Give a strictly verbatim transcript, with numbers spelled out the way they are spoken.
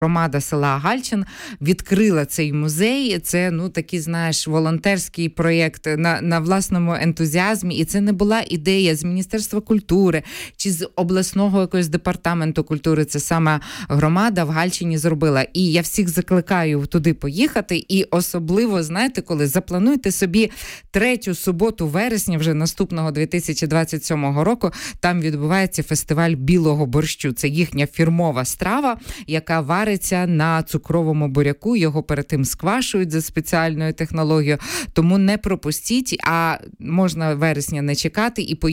Громада села Гальчин відкрила цей музей. Це, ну, такий, знаєш, волонтерський проєкт на, на власному ентузіазмі. І це не була ідея з Міністерства культури чи з обласного якогось департаменту культури. Це саме громада в Гальчині зробила. І я всіх закликаю туди поїхати. І особливо, знаєте, коли заплануйте собі третю суботу вересня вже наступного дві тисячі двадцять сьомого року, там відбувається фестиваль білого борщу. Це їхня фірмова страва, яка варить на цукровому буряку, його перед тим сквашують за спеціальною технологією, тому не пропустіть, а можна вересня не чекати і поїхати